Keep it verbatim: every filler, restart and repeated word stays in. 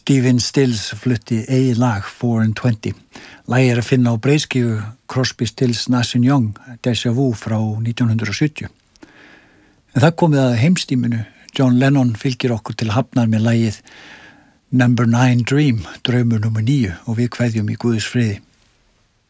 Stephen Stills flutti eigið lag four and twenty. Lagið er að finna á breiðskífu Crosby, Stills, Nash and Young, Deja Vu frá nítján hundrað sjötíu. En það komið að heimstíminu. John Lennon fylgir okkur til hafnar með lagið Number nine Dream, draumur nummer níu, og við kveðjum í Guðs friði.